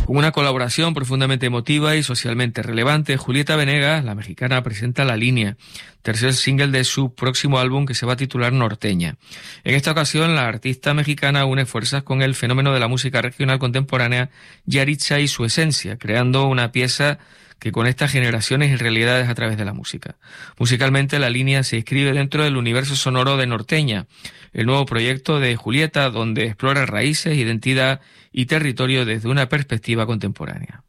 Con una colaboración profundamente emotiva y socialmente relevante, Julieta Venegas, la mexicana, presenta La Línea, tercer single de su próximo álbum que se va a titular Norteña. En esta ocasión, la artista mexicana une fuerzas con el fenómeno de la música regional contemporánea Yaritza y su esencia, creando una pieza que conecta generaciones y realidades a través de la música. Musicalmente, La Línea se inscribe dentro del universo sonoro de Norteña, el nuevo proyecto de Julieta, donde explora raíces, identidad y territorio desde una perspectiva contemporánea.